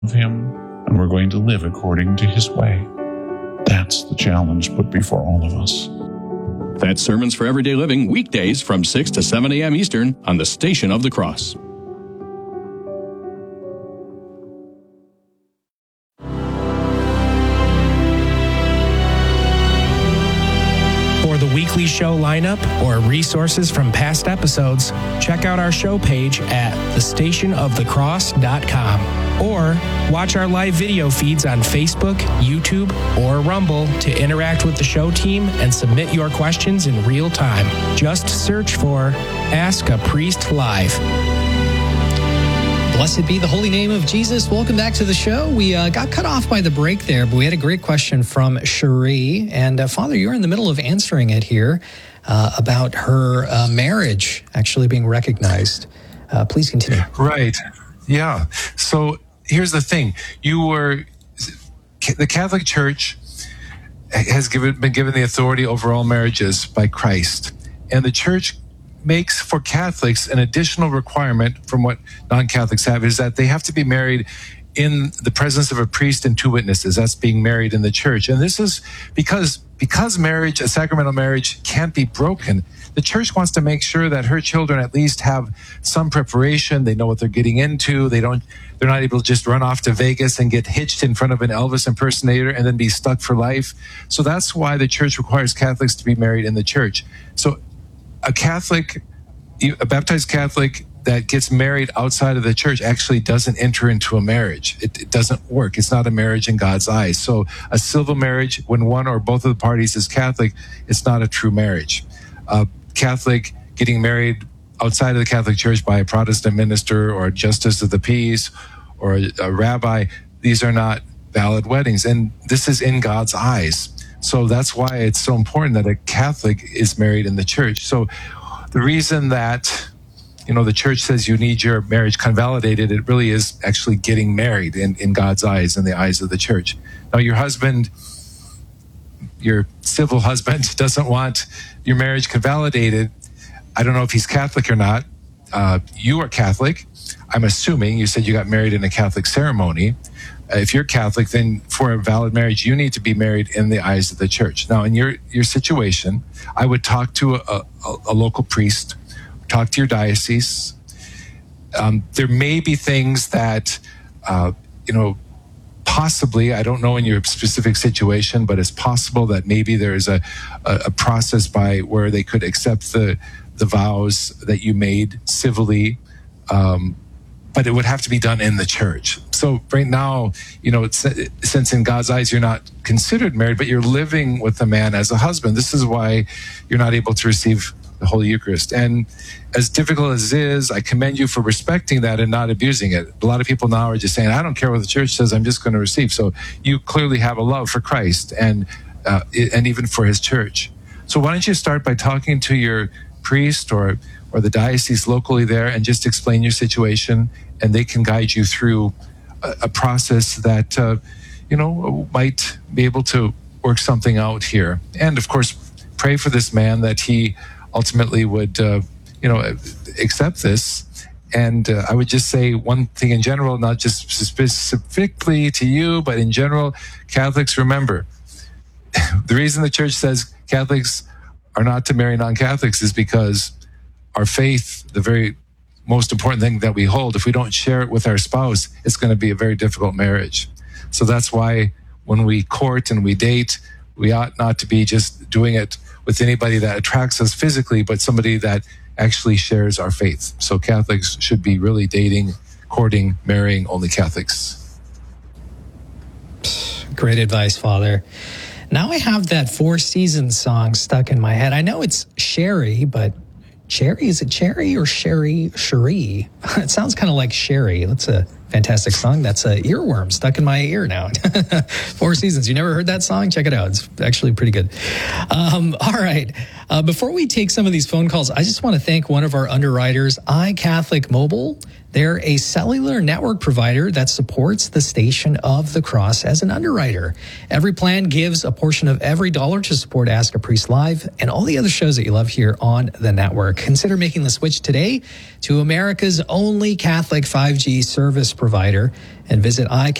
of Him, and we're going to live according to His way. That's the challenge put before all of us. That's Sermons for Everyday Living, weekdays from 6 to 7 a.m. Eastern on the Station of the Cross. For the weekly show lineup or resources from past episodes, check out our show page at thestationofthecross.com or watch our live video feeds on Facebook, YouTube, or Rumble to interact with the show team and submit your questions in real time. Just search for Ask a Priest Live. Blessed be the holy name of Jesus. Welcome back to the show. We got cut off by the break there, but we had a great question from Cherie. And Father, you're in the middle of answering it here about her marriage actually being recognized. Please continue. Right. Yeah. So here's the thing. The Catholic Church has been given the authority over all marriages by Christ. And the Church makes for Catholics an additional requirement from what non-Catholics have, is that they have to be married in the presence of a priest and 2 witnesses. That's being married in the Church. And this is because marriage, a sacramental marriage, can't be broken. The Church wants to make sure that her children at least have some preparation. They know what they're getting into. They're not able to just run off to Vegas and get hitched in front of an Elvis impersonator and then be stuck for life. So that's why the Church requires Catholics to be married in the Church. So a baptized Catholic that gets married outside of the Church actually doesn't enter into a marriage. It doesn't work. It's not a marriage in God's eyes. So a civil marriage, when one or both of the parties is Catholic, it's not a true marriage. A Catholic getting married outside of the Catholic Church by a Protestant minister or a justice of the peace or a rabbi, these are not valid weddings. And this is in God's eyes. So that's why it's so important that a Catholic is married in the Church. So the reason that, the Church says you need your marriage convalidated, it really is actually getting married in God's eyes, in the eyes of the Church. Now, your civil husband doesn't want your marriage convalidated. I don't know if he's Catholic or not. You are Catholic. I'm assuming you said you got married in a Catholic ceremony. If you're Catholic, then for a valid marriage, you need to be married in the eyes of the Church. Now, in your situation, I would talk to a local priest, talk to your diocese. There may be things that, possibly, I don't know in your specific situation, but it's possible that maybe there's a process by where they could accept the vows that you made civilly, but it would have to be done in the Church. So right now, since in God's eyes you're not considered married, but you're living with the man as a husband, this is why you're not able to receive the Holy Eucharist. And as difficult as it is, I commend you for respecting that and not abusing it. A lot of people now are just saying, I don't care what the Church says, I'm just going to receive. So you clearly have a love for Christ and even for His Church. So why don't you start by talking to your priest or the diocese locally there and just explain your situation, and they can guide you through a process that, might be able to work something out here. And of course, pray for this man that he ultimately would, accept this. And I would just say one thing in general, not just specifically to you, but in general, Catholics, remember, the reason the Church says Catholics are not to marry non-Catholics is because our faith, the very most important thing that we hold, if we don't share it with our spouse, it's going to be a very difficult marriage. So that's why when we court and we date, we ought not to be just doing it with anybody that attracts us physically, but somebody that actually shares our faith. So Catholics should be really dating, courting, marrying only Catholics. Great advice, Father. Now I have that Four Seasons song stuck in my head. I know it's Sherry, but Cherry? Is it Cherry or Sherry? Cherie? It sounds kind of like Sherry. That's a fantastic song. That's a earworm stuck in my ear now. Four Seasons. You never heard that song? Check it out. It's actually pretty good. All right. Before we take some of these phone calls, I just want to thank one of our underwriters, iCatholic Mobile. They're a cellular network provider that supports the Station of the Cross as an underwriter. Every plan gives a portion of every dollar to support Ask a Priest Live and all the other shows that you love here on the network. Consider making the switch today to America's only Catholic 5G service provider and visit